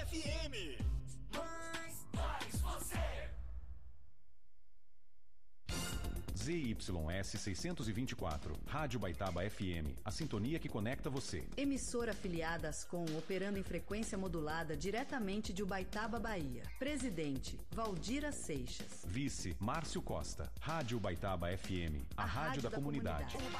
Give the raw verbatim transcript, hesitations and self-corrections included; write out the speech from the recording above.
F M. Mais, mais você. Z Y S seiscentos e vinte e quatro, Rádio Baitaba F M, a sintonia que conecta você. Emissora afiliada Ascom, operando em frequência modulada diretamente de Ubaitaba, Bahia. Presidente, Valdira Seixas. Vice, Márcio Costa. Rádio Baitaba F M, a, a rádio, rádio da, da comunidade. comunidade.